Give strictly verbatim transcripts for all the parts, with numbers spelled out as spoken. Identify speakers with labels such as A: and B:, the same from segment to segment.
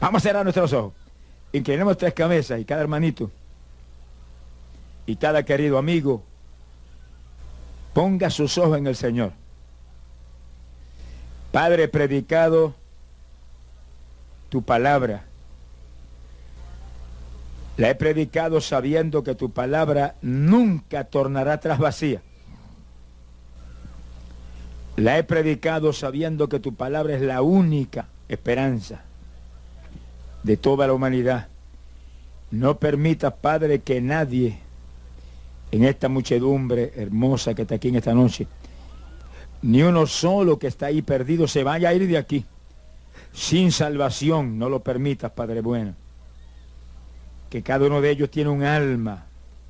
A: Vamos a cerrar nuestros ojos. Inclinemos tres cabezas y cada hermanito y cada querido amigo ponga sus ojos en el Señor. Padre, he predicado tu palabra. La he predicado sabiendo que tu palabra nunca tornará atrás vacía. La he predicado sabiendo que tu palabra es la única esperanza de toda la humanidad. No permitas, Padre, que nadie en esta muchedumbre hermosa que está aquí en esta noche, ni uno solo que está ahí perdido, se vaya a ir de aquí sin salvación. No lo permitas, Padre bueno. Que cada uno de ellos tiene un alma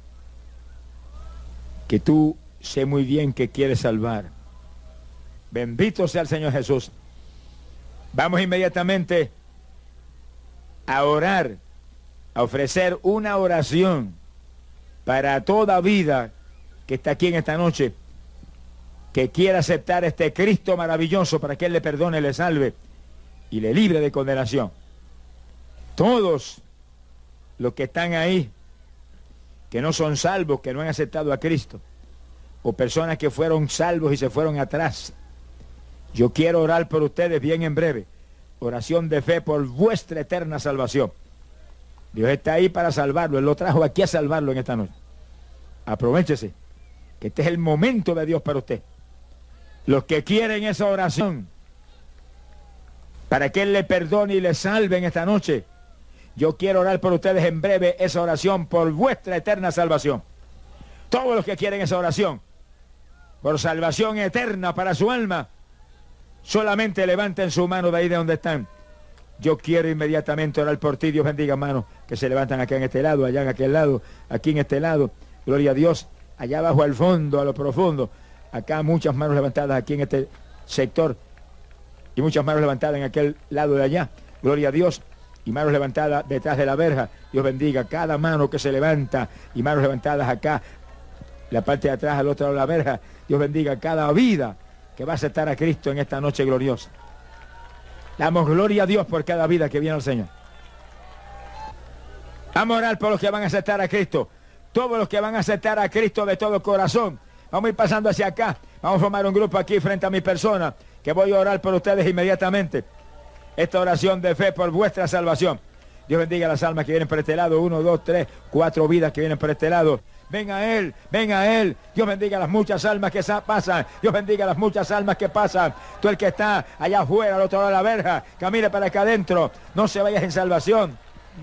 A: que tú sé muy bien que quieres salvar. Bendito sea el Señor Jesús. Vamos inmediatamente a orar, a ofrecer una oración para toda vida que está aquí en esta noche, que quiera aceptar este Cristo maravilloso para que Él le perdone, le salve y le libre de condenación. Todos los que están ahí, que no son salvos, que no han aceptado a Cristo, o personas que fueron salvos y se fueron atrás, yo quiero orar por ustedes bien en breve. Oración de fe por vuestra eterna salvación. Dios está ahí para salvarlo. Él lo trajo aquí a salvarlo en esta noche. Aprovéchese, que este es el momento de Dios para usted. Los que quieren esa oración para que Él le perdone y le salve en esta noche, yo quiero orar por ustedes en breve esa oración por vuestra eterna salvación. Todos los que quieren esa oración por salvación eterna para su alma, solamente levanten su mano de ahí de donde están. Yo quiero inmediatamente orar por ti. Dios bendiga, hermanos, que se levantan acá en este lado, allá en aquel lado, aquí en este lado. Gloria a Dios. Allá abajo al fondo, a lo profundo. Acá muchas manos levantadas aquí en este sector. Y muchas manos levantadas en aquel lado de allá. Gloria a Dios. Y manos levantadas detrás de la verja. Dios bendiga cada mano que se levanta. Y manos levantadas acá, la parte de atrás, al otro lado de la verja. Dios bendiga cada vida que va a aceptar a Cristo en esta noche gloriosa. Damos gloria a Dios por cada vida que viene al Señor. Vamos a orar por los que van a aceptar a Cristo. Todos los que van a aceptar a Cristo de todo corazón. Vamos a ir pasando hacia acá. Vamos a formar un grupo aquí frente a mi persona, que voy a orar por ustedes inmediatamente. Esta oración de fe por vuestra salvación. Dios bendiga las almas que vienen por este lado. Uno, dos, tres, cuatro vidas que vienen por este lado. Ven a Él, ven a Él. Dios bendiga las muchas almas que pasan. Dios bendiga las muchas almas que pasan. Tú el que está allá afuera, al otro lado de la verja, camine para acá adentro. No se vayas en salvación.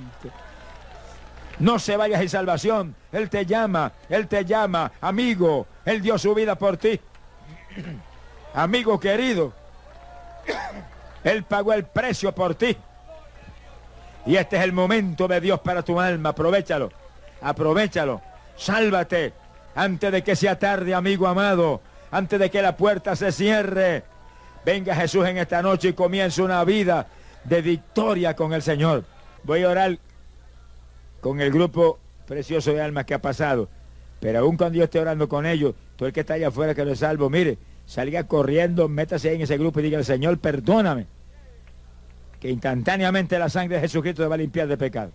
A: No se vayas en salvación. Él te llama, Él te llama. Amigo, Él dio su vida por ti. Amigo querido, Él pagó el precio por ti. Y este es el momento de Dios para tu alma. Aprovechalo, aprovechalo. Sálvate antes de que sea tarde, amigo amado, antes de que la puerta se cierre. Venga Jesús en esta noche y comience una vida de victoria con el Señor. Voy a orar con el grupo precioso de almas que ha pasado, pero aún cuando yo esté orando con ellos, todo el que está allá afuera que lo salvo, mire, salga corriendo, métase ahí en ese grupo y diga: Señor, perdóname, que instantáneamente la sangre de Jesucristo te va a limpiar de pecado.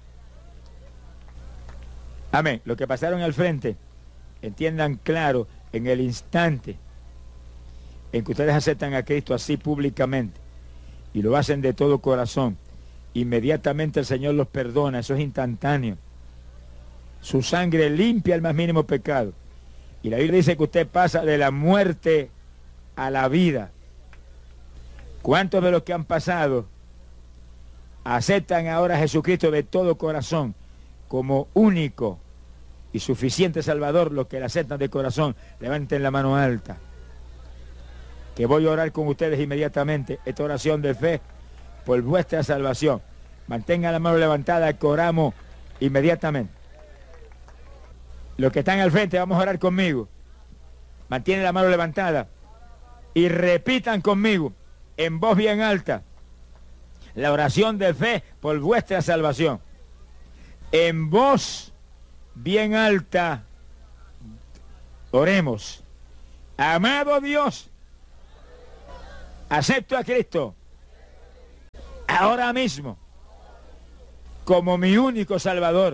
A: Amén. Los que pasaron al frente, entiendan claro, en el instante en que ustedes aceptan a Cristo así públicamente y lo hacen de todo corazón, inmediatamente el Señor los perdona. Eso es instantáneo. Su sangre limpia el más mínimo pecado. Y la Biblia dice que usted pasa de la muerte a la vida. ¿Cuántos de los que han pasado aceptan ahora a Jesucristo de todo corazón como único y suficiente Salvador? Los que la aceptan de corazón, levanten la mano alta, que voy a orar con ustedes inmediatamente esta oración de fe por vuestra salvación. Mantengan la mano levantada, que oramos inmediatamente. Los que están al frente, vamos a orar conmigo. Mantienen la mano levantada y repitan conmigo en voz bien alta la oración de fe por vuestra salvación. En voz bien alta, oremos. Amado Dios, acepto a Cristo ahora mismo como mi único Salvador.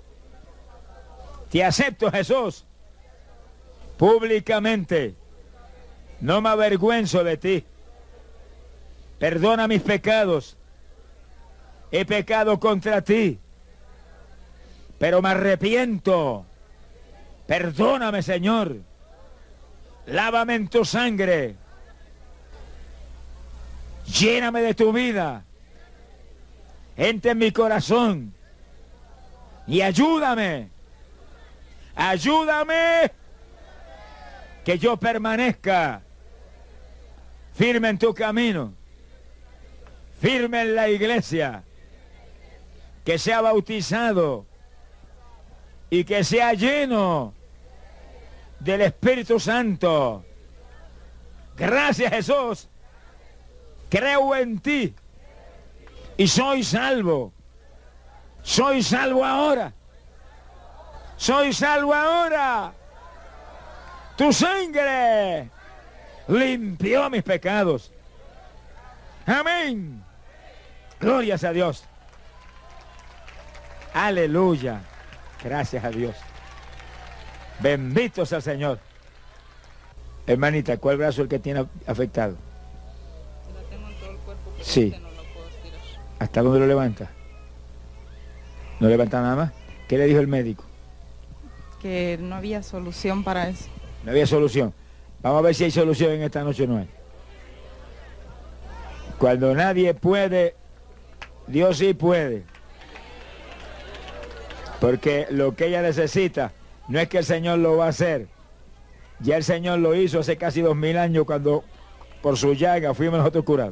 A: Te acepto, Jesús, públicamente. No me avergüenzo de ti. Perdona mis pecados. He pecado contra ti, pero me arrepiento. Perdóname, Señor. Lávame en tu sangre. Lléname de tu vida. Entra en mi corazón. Y ayúdame. Ayúdame. Que yo permanezca firme en tu camino. Firme en la iglesia. Que sea bautizado. Y que sea lleno del Espíritu Santo. Gracias, Jesús. Creo en ti. Y soy salvo. Soy salvo ahora. Soy salvo ahora. Tu sangre limpió mis pecados. Amén. Glorias a Dios. Aleluya. Gracias a Dios. Bendito sea el Señor. Hermanita, ¿cuál brazo es el que tiene afectado?
B: La tengo en todo el cuerpo, pero
A: sí.
B: este no lo puedo estirar.
A: ¿Hasta dónde lo levanta? ¿No levanta nada más? ¿Qué le dijo el médico?
B: Que no había solución para eso.
A: No había solución. Vamos a ver si hay solución en esta noche o no hay. Cuando nadie puede, Dios sí puede. Porque lo que ella necesita no es que el Señor lo va a hacer. Ya el Señor lo hizo hace casi dos mil años cuando por su llaga fuimos nosotros curados.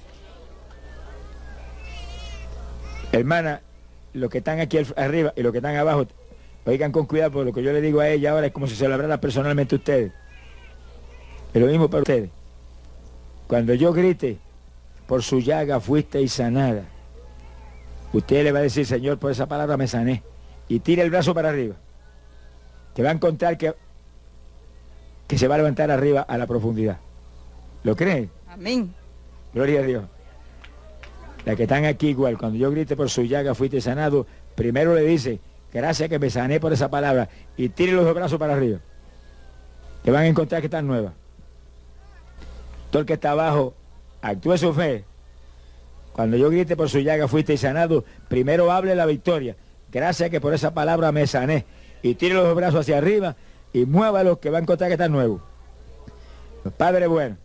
A: Hermana, los que están aquí arriba y los que están abajo, oigan con cuidado, porque lo que yo le digo a ella ahora es como si se lo hablara personalmente a ustedes. Es lo mismo para ustedes. Cuando yo grite, por su llaga fuisteis sanada, usted le va a decir, Señor, por esa palabra me sané. Y tire el brazo para arriba. Te va a encontrar que, que se va a levantar arriba a la profundidad. ¿Lo creen?
B: Amén.
A: Gloria a Dios. Las que están aquí igual, cuando yo grite por su llaga fuiste sanado, primero le dice, gracias que me sané por esa palabra, y tire los dos brazos para arriba. Te van a encontrar que están nuevas. Todo el que está abajo, actúe su fe. Cuando yo grite por su llaga fuiste sanado, primero hable la victoria. Gracias que por esa palabra me sané. Y tire los dos brazos hacia arriba y muévalos, que va a encontrar que están nuevos. Padre bueno.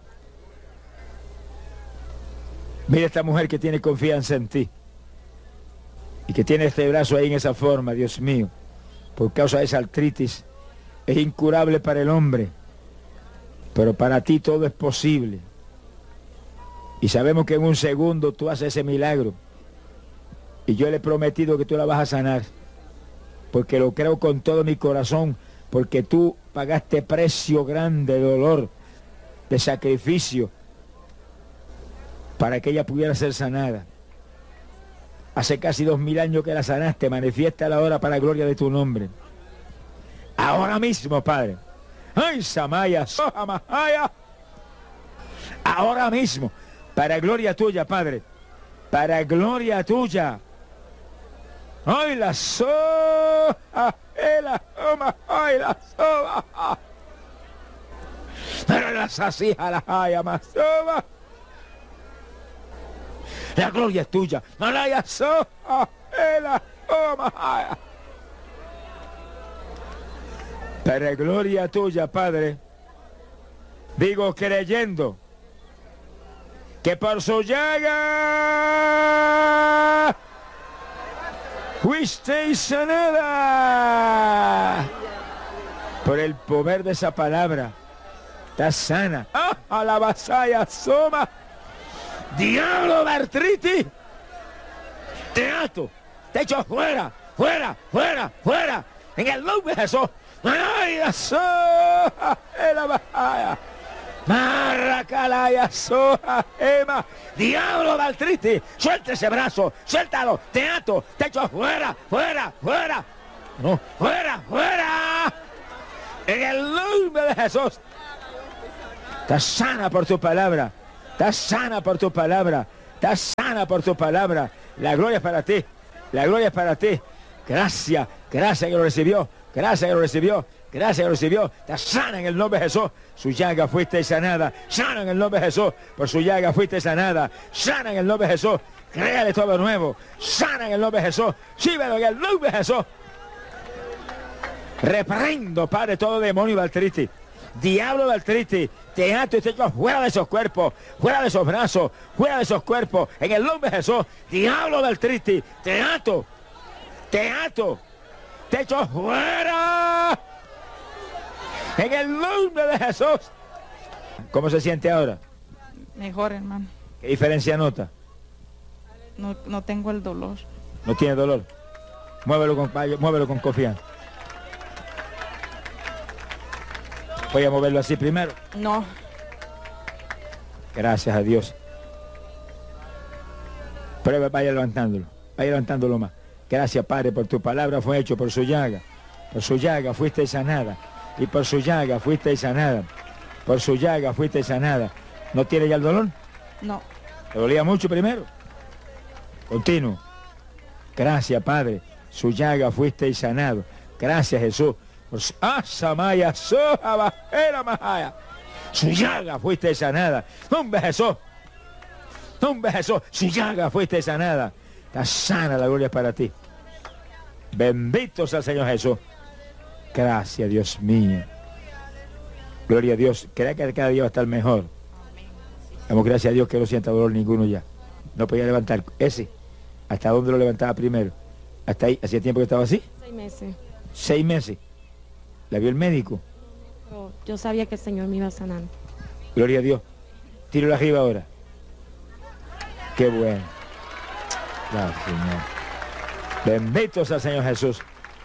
A: Mira esta mujer que tiene confianza en ti. Y que tiene este brazo ahí en esa forma, Dios mío. Por causa de esa artritis. Es incurable para el hombre. Pero para ti todo es posible. Y sabemos que en un segundo tú haces ese milagro. Y yo le he prometido que tú la vas a sanar. Porque lo creo con todo mi corazón. Porque tú pagaste precio grande de dolor, de sacrificio, para que ella pudiera ser sanada. Hace casi dos mil años que la sanaste. Manifiéstala ahora para la gloria de tu nombre. Ahora mismo, Padre. ¡Ay, Samaya! ¡Sohamaya! Ahora mismo. Para gloria tuya, Padre. Para gloria tuya. ¡Ay, la soja! ¡La soma! ¡Ay, la soja! ¡Pero la sasija la haya más soja! La gloria es tuya. ¡No la haya soja! ¡La soma! Para gloria tuya, Padre. Digo creyendo que por su llaga fuisteis sanada. Por el poder de esa palabra, estás sana. ¡Ah! A la vasalla soma. Diablo de artritis. Te ato. Te echo fuera, fuera, fuera, fuera. En el nombre de Jesús. ¡Ay, la soja! ¡La vasalla! Marracalaya, soja, ema, diablo de artritis, suelta ese brazo, suéltalo, te ato, te echo fuera, fuera, fuera, no, fuera, fuera, en el nombre de Jesús. Estás sana por tu palabra, estás sana por tu palabra, estás sana por tu palabra, la gloria es para ti, La gloria es para ti. Gracias, gracias que lo recibió. Gracias que lo recibió. Gracias que lo recibió. Está sana en el nombre de Jesús. Su llaga fuiste sanada. Sana en el nombre de Jesús. Por su llaga fuiste sanada. Sana en el nombre de Jesús. Créale todo nuevo. Sana en el nombre de Jesús. Síbelo en el nombre de Jesús. Reprendo, Padre, todo demonio de artritis. Diablo de artritis. Te ato y te echo fuera de esos cuerpos. Fuera de esos brazos. Fuera de esos cuerpos. En el nombre de Jesús. Diablo de artritis. Te ato. Te ato. Te echo fuera. En el nombre de Jesús. ¿Cómo se siente ahora?
B: Mejor, hermano.
A: ¿Qué diferencia nota?
B: No, no tengo el dolor.
A: ¿No tiene dolor? Muévelo con, muévelo con confianza. Voy a moverlo así primero.
B: No.
A: Gracias a Dios. Prueba, vaya levantándolo. Vaya levantándolo más. Gracias, Padre, por tu palabra fue hecho, por su llaga. Por su llaga fuiste sanada. Y por su llaga fuiste sanada. Por su llaga fuiste sanada. ¿No tiene ya el dolor?
B: No.
A: ¿Te dolía mucho primero? Continuo. Gracias, Padre. Su llaga fuiste sanado. Gracias, Jesús. Por su... ¡Asamaya, soja, bajera, majaya! Su llaga fuiste sanada. ¡Nombre Jesús! ¡Nombre Jesús! Su llaga fuiste sanada. Está sana, la gloria es para ti. Bendito sea el Señor Jesús. Gracias, Dios mío. Gloria a Dios. Crea que cada día va a estar mejor. Damos gracias a Dios que no sienta dolor ninguno ya. No podía levantar. Ese. ¿Hasta dónde lo levantaba primero? Hasta ahí. ¿Hacía tiempo que estaba así?
C: Seis meses.
A: Seis meses. ¿La vio el médico?
C: Pero yo sabía que el Señor me iba sanando.
A: Gloria a Dios. Tíralo arriba ahora. Qué bueno. Gracias, Señor. Bendito sea el Señor Jesús.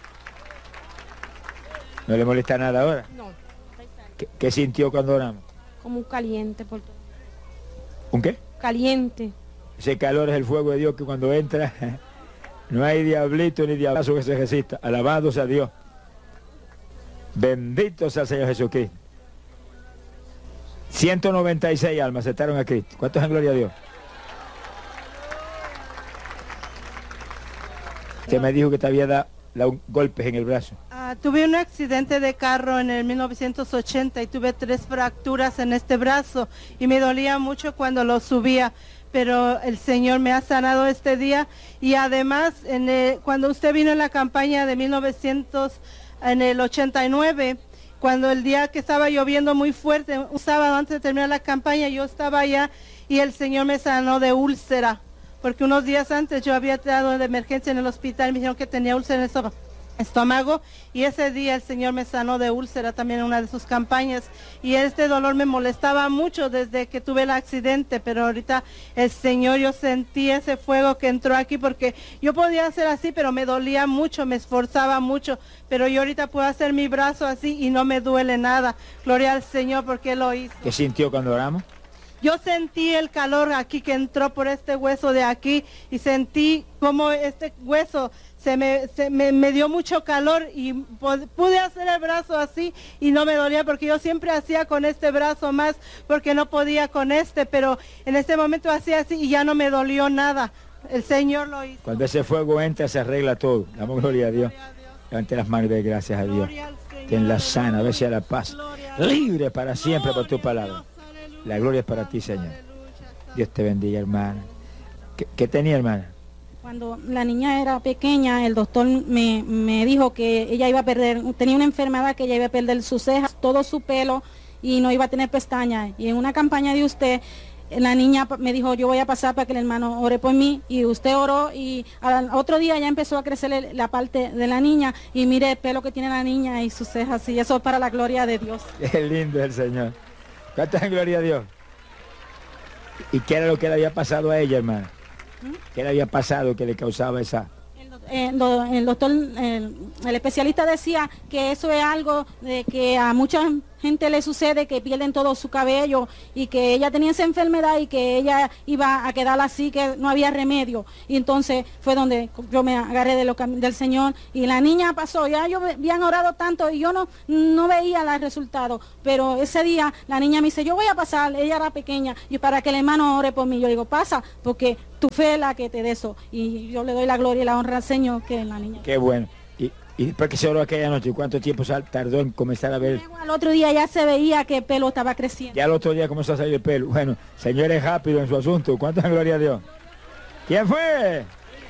A: ¿No le molesta nada ahora?
C: No.
A: ¿Qué, qué sintió cuando oramos?
C: Como un caliente por todo.
A: ¿Un qué?
C: Caliente.
A: Ese calor es el fuego de Dios que cuando entra no hay diablito ni diablazo que se resista. Alabado sea Dios. Bendito sea el Señor Jesucristo. ciento noventa y seis almas aceptaron a Cristo. ¿Cuántos en gloria a Dios? Usted me dijo que te había dado, dado golpes en el brazo.
D: Uh, tuve un accidente de carro en el mil novecientos ochenta y tuve tres fracturas en este brazo y me dolía mucho cuando lo subía, pero el Señor me ha sanado este día y además en el, cuando usted vino en la campaña de mil novecientos ochenta y nueve, cuando el día que estaba lloviendo muy fuerte, un sábado antes de terminar la campaña, yo estaba allá y el Señor me sanó de úlcera, porque unos días antes yo había estado de emergencia en el hospital y me dijeron que tenía úlcera en el estómago y ese día el Señor me sanó de úlcera también en una de sus campañas y este dolor me molestaba mucho desde que tuve el accidente, pero ahorita el Señor, yo sentí ese fuego que entró aquí porque yo podía hacer así pero me dolía mucho, me esforzaba mucho, pero yo ahorita puedo hacer mi brazo así y no me duele nada. Gloria al Señor porque Él lo hizo.
A: ¿Qué sintió cuando oramos?
D: Yo sentí el calor aquí que entró por este hueso de aquí y sentí como este hueso se me, se me, me dio mucho calor y pude hacer el brazo así y no me dolía porque yo siempre hacía con este brazo más porque no podía con este, pero en este momento hacía así y ya no me dolió nada. El Señor lo hizo.
A: Cuando ese fuego entra se arregla todo. Damos gloria a Dios. Levante las manos y de gracias a Dios. Ten la sana, a ver si a la paz. Libre para siempre por tu palabra. La gloria es para ti, Señor. Dios te bendiga, hermana. ¿Qué, qué tenía, hermana?
C: Cuando la niña era pequeña, el doctor me, me dijo que ella iba a perder, tenía una enfermedad que ella iba a perder sus cejas, todo su pelo y no iba a tener pestañas. Y en una campaña de usted, la niña me dijo, yo voy a pasar para que el hermano ore por mí. Y usted oró y al otro día ya empezó a crecer la parte de la niña. Y mire el pelo que tiene la niña y sus cejas. Y eso es para la gloria de Dios.
A: Qué lindo es el Señor. ¿Cuántas en gloria a Dios? ¿Y qué era lo que le había pasado a ella, hermana? ¿Mm? ¿Qué le había pasado que le causaba esa...?
C: El, el doctor, el, el especialista decía que eso es algo de que a muchas gente le sucede que pierden todo su cabello y que ella tenía esa enfermedad y que ella iba a quedar así, que no había remedio. Y entonces fue donde yo me agarré de lo, del Señor y la niña pasó. Ya yo habían orado tanto y yo no, no veía los resultados, pero ese día la niña me dice, yo voy a pasar, ella era pequeña, y para que el hermano ore por mí. Yo digo, pasa, porque tu fe es la que te dé eso. Y yo le doy la gloria y la honra al Señor, que es la niña.
A: Qué bueno. ¿Y después que se oró aquella noche, cuánto tiempo tardó en comenzar a ver?
C: Al otro día ya se veía que el pelo estaba creciendo.
A: Ya al otro día comenzó a salir el pelo. Bueno, señor es rápido en su asunto. ¿Cuánta gloria a Dios? ¿Quién fue?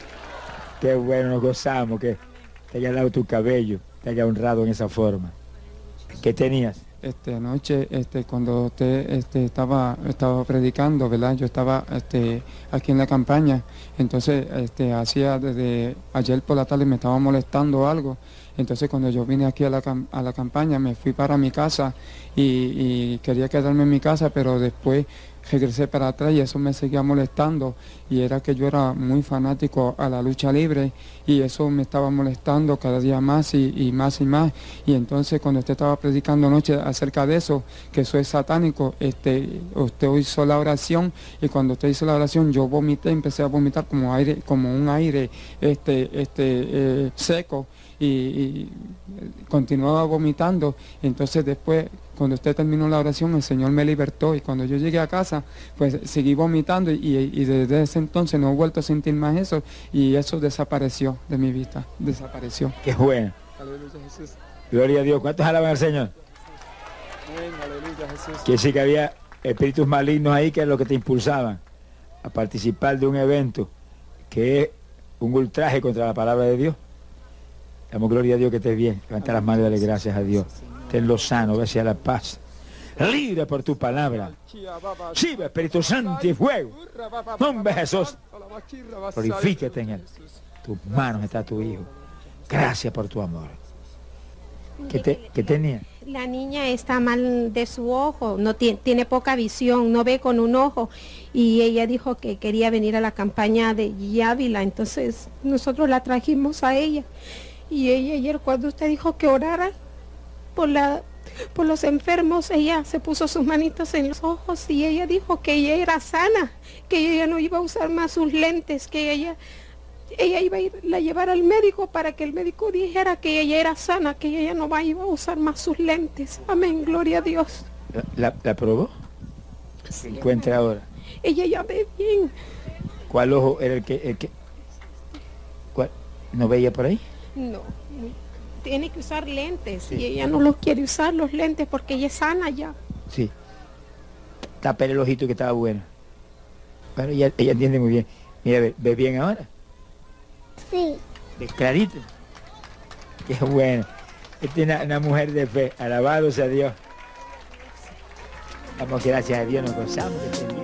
A: Qué bueno, nos gozamos que te haya dado tu cabello, te haya honrado en esa forma. ¿Qué tenías?
E: Este, anoche, este, cuando usted este, estaba, estaba predicando, ¿verdad? Yo estaba este, aquí en la campaña, entonces este, hacía desde ayer por la tarde me estaba molestando algo, entonces cuando yo vine aquí a la, a la campaña me fui para mi casa y, y quería quedarme en mi casa, pero después regresé para atrás y eso me seguía molestando y era que yo era muy fanático a la lucha libre y eso me estaba molestando cada día más y, y más y más, y entonces cuando usted estaba predicando anoche acerca de eso, que eso es satánico, este, usted hizo la oración y cuando usted hizo la oración yo vomité, empecé a vomitar como aire, como un aire este, este, eh, seco y, y continuaba vomitando. Entonces después cuando usted terminó la oración, el Señor me libertó y cuando yo llegué a casa, pues seguí vomitando y, y desde ese entonces no he vuelto a sentir más eso y eso desapareció de mi vista, desapareció.
A: Qué bueno.
E: Aleluya, Jesús.
A: Gloria a Dios. ¿Cuántos alaban al Señor?
E: Amén, aleluya, Jesús.
A: Quiere decir que había espíritus malignos ahí que es lo que te impulsaban a participar de un evento que es un ultraje contra la palabra de Dios. Damos gloria a Dios que estés bien. Levanta las manos y dale gracias a Dios. Tenlo sano, gracias a la paz. Libre por tu palabra. Sí, Espíritu Santo y fuego. Nombre de Jesús. Glorifícate en él. Tus manos está tu hijo. Gracias por tu amor. ¿Qué, te, qué tenía?
F: La niña está mal de su ojo, no tiene, tiene poca visión, no ve con un ojo y ella dijo que quería venir a la campaña de Ávila, entonces nosotros la trajimos a ella y ella ayer cuando usted dijo que orara por la por los enfermos, ella se puso sus manitos en los ojos y ella dijo que ella era sana, que ella no iba a usar más sus lentes, que ella ella iba a ir a llevar al médico para que el médico dijera que ella era sana, que ella no va, iba a usar más sus lentes. Amén, gloria a Dios.
A: ¿La, la, la probó?
F: Sí,
A: ¿Se encuentra ahora?
F: Ella ya ve bien.
A: ¿Cuál ojo era el que, el que cuál, no veía por ahí?
F: No, tiene que usar lentes
A: Sí.
F: y ella no los quiere usar los lentes porque ella es sana ya.
A: Sí. Tapé el ojito que estaba bueno. Bueno, ella, ella entiende muy bien. Mira, ¿ve, ve bien ahora?
G: Sí.
A: ¿Ve clarito? Qué bueno. Esta es una, una mujer de fe. Alabado sea Dios. Damos gracias a Dios, nos gozamos de este día.